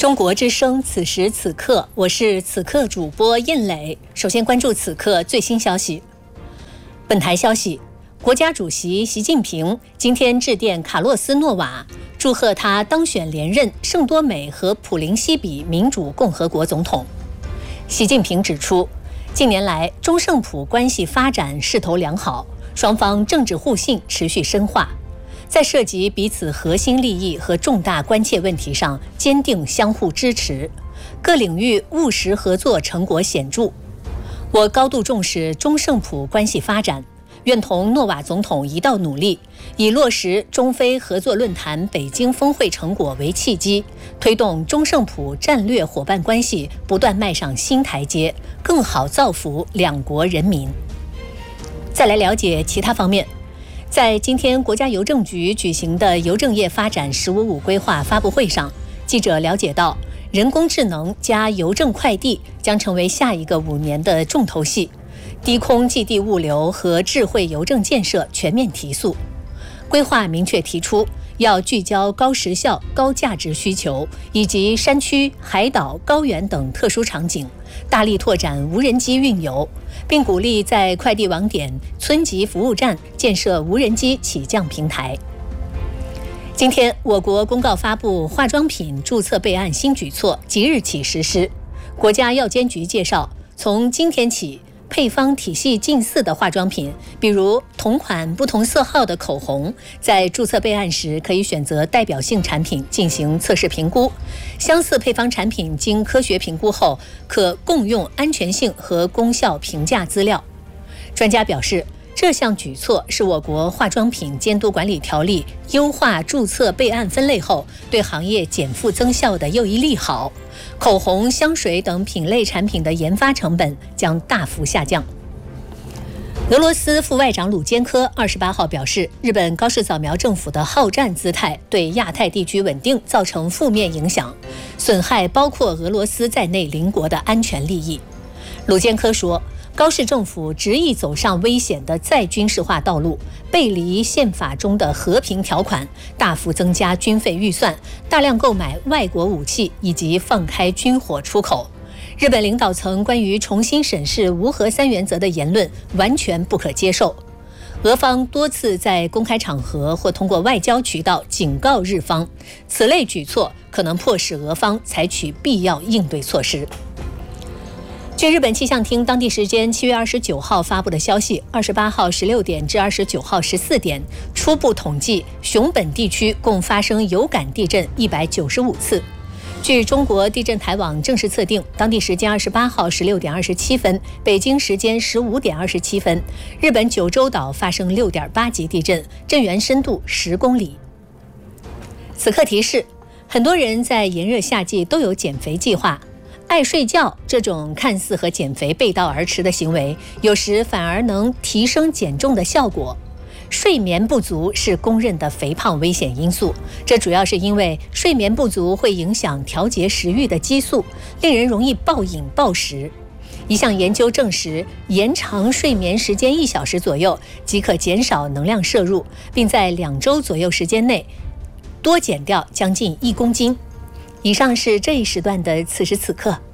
中国之声，此时此刻，我是此刻主播印磊。首先关注此刻最新消息。本台消息，国家主席习近平今天致电卡洛斯·诺瓦，祝贺他当选连任圣多美和普林西比民主共和国总统。习近平指出，近年来中圣普关系发展势头良好，双方政治互信持续深化，在涉及彼此核心利益和重大关切问题上坚定相互支持，各领域务实合作成果显著。我高度重视中圣普关系发展，愿同诺瓦总统一道努力，以落实中非合作论坛北京峰会成果为契机，推动中圣普战略伙伴关系不断迈上新台阶，更好造福两国人民。再来了解其他方面。在今天国家邮政局举行的邮政业发展“十五五”规划发布会上，记者了解到，人工智能加邮政快递将成为下一个5年的重头戏，低空寄递物流和智慧邮政建设全面提速。规划明确提出，要聚焦高时效、高价值需求，以及山区、海岛、高原等特殊场景，大力拓展无人机运邮，并鼓励在快递网点、村级服务站建设无人机起降平台。今天，我国公告发布化妆品注册备案新举措，即日起实施。国家药监局介绍，从今天起，配方体系近似的化妆品，比如同款不同色号的口红，在注册备案时可以选择代表性产品进行测试评估。相似配方产品经科学评估后，可共用安全性和功效评价资料。专家表示，这项举措是我国化妆品监督管理条例优化注册备案分类后，对行业减负增效的又一利好。口红、香水等品类产品的研发成本将大幅下降。俄罗斯副外长鲁坚科28号表示，日本高市早苗政府的好战姿态对亚太地区稳定造成负面影响，损害包括俄罗斯在内邻国的安全利益。鲁坚科说，高市政府执意走上危险的再军事化道路，背离宪法中的和平条款，大幅增加军费预算，大量购买外国武器，以及放开军火出口。日本领导层关于重新审视无核三原则的言论完全不可接受。俄方多次在公开场合或通过外交渠道警告日方，此类举措可能迫使俄方采取必要应对措施。据日本气象厅当地时间7月29号发布的消息，28号16点至29号14点，初步统计熊本地区共发生有感地震195次。据中国地震台网正式测定，当地时间28号16点27分，北京时间15点27分，日本九州岛发生6.8级地震，震源深度10公里。此刻提示，很多人在炎热夏季都有减肥计划。爱睡觉这种看似和减肥背道而驰的行为，有时反而能提升减重的效果。睡眠不足是公认的肥胖危险因素，这主要是因为睡眠不足会影响调节食欲的激素，令人容易暴饮暴食。一项研究证实，延长睡眠时间1小时左右，即可减少能量摄入，并在2周左右时间内多减掉将近1公斤。以上是这一时段的此时此刻。